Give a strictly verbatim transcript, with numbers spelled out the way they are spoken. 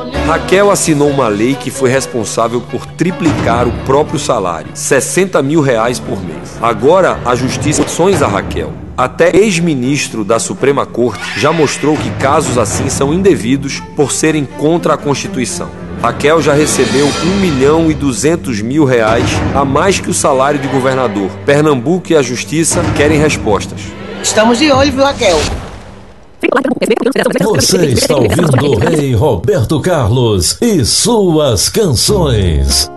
Raquel assinou uma lei que foi responsável por triplicar o próprio salário, sessenta mil reais por mês. Agora, a justiça sanções a Raquel. Até ex-ministro da Suprema Corte já mostrou que casos assim são indevidos por serem contra a Constituição. Raquel já recebeu um milhão e duzentos mil reais a mais que o salário de governador. Pernambuco e a Justiça querem respostas. Estamos de olho, viu, Raquel? Você está ouvindo o Rei Roberto Carlos e suas canções.